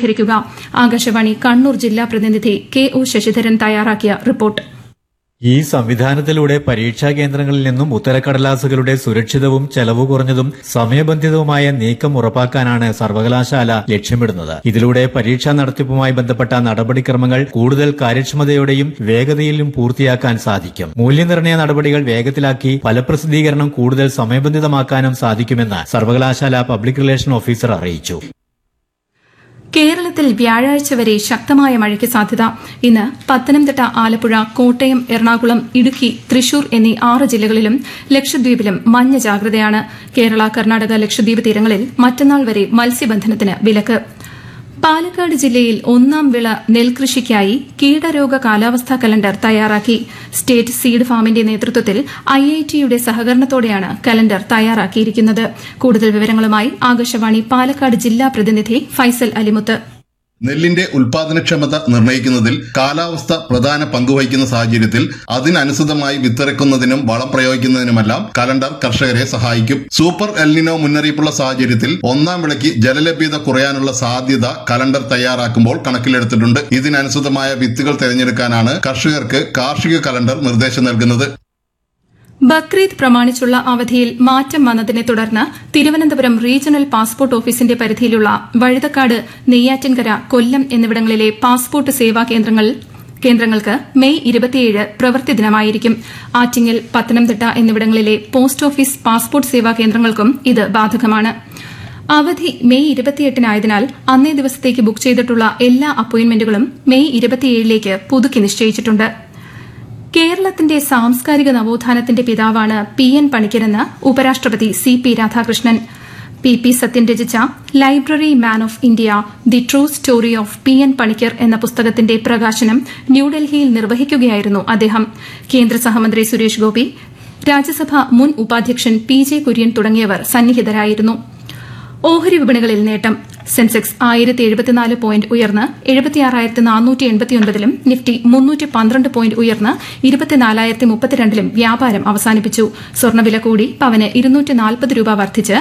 ശേഖരിക്കുക. ആകാശവാണി കണ്ണൂർ ജില്ലാ പ്രതിനിധി KO ശശിധരൻ തയ്യാറാക്കിയ റിപ്പോർട്ട്. ഈ സംവിധാനത്തിലൂടെ പരീക്ഷാ കേന്ദ്രങ്ങളിൽ നിന്നും ഉത്തരക്കടലാസുകളുടെ സുരക്ഷിതവും ചെലവ് കുറഞ്ഞതും സമയബന്ധിതവുമായ നീക്കം ഉറപ്പാക്കാനാണ് സർവകലാശാല ലക്ഷ്യമിടുന്നത്. ഇതിലൂടെ പരീക്ഷാ നടത്തിപ്പുമായി ബന്ധപ്പെട്ട നടപടിക്രമങ്ങൾ കൂടുതൽ കാര്യക്ഷമതയോടെയും വേഗതയിലും പൂർത്തിയാക്കാൻ സാധിക്കും. മൂല്യനിർണ്ണയ നടപടികൾ വേഗത്തിലാക്കി ഫലപ്രസിദ്ധീകരണം കൂടുതൽ സമയബന്ധിതമാക്കാനും സാധിക്കുമെന്ന് സർവകലാശാല പബ്ലിക് റിലേഷൻ ഓഫീസർ അറിയിച്ചു. കേരളത്തിൽ വ്യാഴാഴ്ച വരെ ശക്തമായ മഴയ്ക്ക് സാധ്യത. ഇന്ന് പത്തനംതിട്ട, ആലപ്പുഴ, കോട്ടയം, എറണാകുളം, ഇടുക്കി, തൃശൂർ എന്നീ 6 ജില്ലകളിലും ലക്ഷദ്വീപിലും മഞ്ഞ ജാഗ്രതയാണ്. കേരള, കർണാടക, ലക്ഷദ്വീപ് തീരങ്ങളിൽ മറ്റന്നാൾ വരെ മത്സ്യബന്ധനത്തിന് വിലക്ക്. പാലക്കാട് ജില്ലയിൽ 1ാം വിള നെൽകൃഷിക്കായി കീടരോഗ കാലാവസ്ഥാ കലണ്ടർ തയ്യാറാക്കി. സ്റ്റേറ്റ് സീഡ് ഫാമിന്റെ നേതൃത്വത്തിൽ IIT-യുടെ സഹകരണത്തോടെയാണ് കലണ്ടർ തയ്യാറാക്കിയിരിക്കുന്നത്. കൂടുതൽ വിവരങ്ങളുമായി ആകാശവാണി പാലക്കാട് ജില്ലാ പ്രതിനിധി ഫൈസൽ അലിമുത്ത്. നെല്ലിന്റെ ഉൽപാദനക്ഷമത നിർണ്ണയിക്കുന്നതിൽ കാലാവസ്ഥ പ്രധാന പങ്കുവഹിക്കുന്ന സാഹചര്യത്തിൽ അതിനനുസൃതമായി വിത്തിറക്കുന്നതിനും വളം പ്രയോഗിക്കുന്നതിനുമെല്ലാം കലണ്ടർ കർഷകരെ സഹായിക്കും. സൂപ്പർ എൽനിനോ മുന്നറിയിപ്പുള്ള സാഹചര്യത്തിൽ 1ാം വിളയ്ക്ക് ജലലഭ്യത കുറയാനുള്ള സാധ്യത കലണ്ടർ തയ്യാറാക്കുമ്പോൾ കണക്കിലെടുത്തിട്ടുണ്ട്. ഇതിനനുസൃതമായ വിത്തുകൾ തിരഞ്ഞെടുക്കാനാണ് കർഷകർക്ക് കാർഷിക കലണ്ടർ നിർദ്ദേശം നൽകുന്നത്. ബക്രീദ് പ്രമാണിച്ചുള്ള അവധിയിൽ മാറ്റം വന്നതിനെ തുടർന്ന് തിരുവനന്തപുരം റീജിയണൽ പാസ്പോർട്ട് ഓഫീസിന്റെ പരിധിയിലുള്ള വഴുതക്കാട്, നെയ്യാറ്റിൻകര, കൊല്ലം എന്നിവിടങ്ങളിലെ പാസ്പോർട്ട് സേവാ കേന്ദ്രങ്ങൾക്ക് മെയ് 27 പ്രവൃത്തി ദിനമായിരിക്കും. ആറ്റിങ്ങൽ, പത്തനംതിട്ട എന്നിവിടങ്ങളിലെ പോസ്റ്റ് ഓഫീസ് പാസ്പോർട്ട് സേവാ കേന്ദ്രങ്ങൾക്കും ഇത് ബാധകമാണ്. അവധി മെയ് 28-നായതിനാൽ അന്നേ ദിവസത്തേക്ക് ബുക്ക് ചെയ്തിട്ടുള്ള എല്ലാ അപ്പോയിന്റ്മെന്റുകളും മെയ് 27ലേക്ക് പുതുക്കി നിശ്ചയിച്ചിട്ടുണ്ട്. കേരളത്തിന്റെ സാംസ്കാരിക നവോത്ഥാനത്തിന്റെ പിതാവാണ് PN പണിക്കരെന്ന് ഉപരാഷ്ട്രപതി CP രാധാകൃഷ്ണൻ. PP സത്യൻ രചിച്ച library man of India the true story of PN Panicker എന്ന പുസ്തകത്തിന്റെ പ്രകാശനം ന്യൂഡൽഹിയിൽ നിർവഹിക്കുകയായിരുന്നു അദ്ദേഹം. കേന്ദ്ര സഹമന്ത്രി സുരേഷ് ഗോപി, രാജ്യസഭ മുൻ ഉപാധ്യക്ഷൻ PJ കുര്യൻ തുടങ്ങിയവർ സന്നിഹിതരായിരുന്നു. ഓഹരി വിപണികളിൽ നേട്ടം. സെൻസെക്സ് 1074 പോയിന്റ് ഉയർന്ന് 76,489-ലും നിഫ്റ്റി 312 പോയിന്റ് ഉയർന്ന് 24,032-ലും വ്യാപാരം അവസാനിപ്പിച്ചു. സ്വർണ്ണവില കൂടി പവന് 240 രൂപ വർദ്ധിച്ച്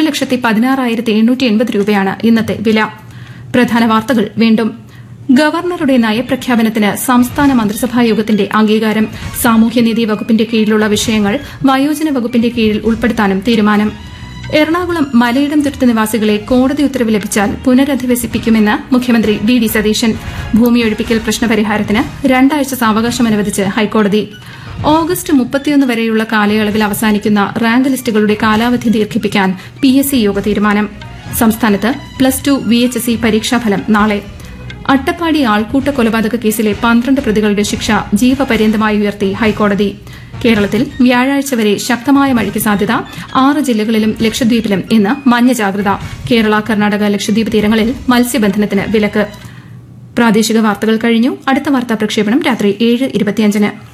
1,16,780 രൂപയാണ് ഇന്നത്തെ വില. പ്രധാന വാർത്തകൾ വീണ്ടും. ഗവർണറുടെ നയപ്രഖ്യാപനത്തിന് സംസ്ഥാന മന്ത്രിസഭാ യോഗത്തിന്റെ അംഗീകാരം. സാമൂഹ്യനീതി വകുപ്പിന്റെ കീഴിലുള്ള വിഷയങ്ങൾ വയോജന വകുപ്പിന്റെ കീഴിൽ ഉൾപ്പെടുത്താനും തീരുമാനം. എറണാകുളം മലയിടം തുരുത്ത് നിവാസികളെ കോടതി ഉത്തരവ് ലഭിച്ചാൽ പുനരധിവസിപ്പിക്കുമെന്ന് മുഖ്യമന്ത്രി VD സതീശൻ. ഭൂമിയൊഴിപ്പിക്കൽ പ്രശ്നപരിഹാരത്തിന് 2 ആഴ്ച സാവകാശം അനുവദിച്ച് ഹൈക്കോടതി. ഓഗസ്റ്റ് 31 വരെയുള്ള കാലയളവിൽ അവസാനിക്കുന്ന റാങ്ക് ലിസ്റ്റുകളുടെ കാലാവധി ദീർഘിപ്പിക്കാൻ PSC യോഗ തീരുമാനം. സംസ്ഥാനത്ത് +2 VHSC പരീക്ഷാഫലം നാളെ. അട്ടപ്പാടി ആൾക്കൂട്ട കൊലപാതക കേസിലെ 12 പ്രതികളുടെ ശിക്ഷ ജീവപര്യന്തമായി ഉയർത്തി ഹൈക്കോടതി. കേരളത്തിൽ വ്യാഴാഴ്ച വരെ ശക്തമായ മഴയ്ക്ക് സാധ്യത. 6 ജില്ലകളിലും ലക്ഷദ്വീപിലും ഇന്ന് മഞ്ഞ ജാഗ്രത. കേരള, കർണാടക, ലക്ഷദ്വീപ് തീരങ്ങളിൽ മത്സ്യബന്ധനത്തിന് വിലക്ക്. പ്രാദേശിക വാർത്തകൾ കഴിഞ്ഞു. അടുത്ത വാർത്താ പ്രക്ഷേപണം രാത്രി 7:25-ന്.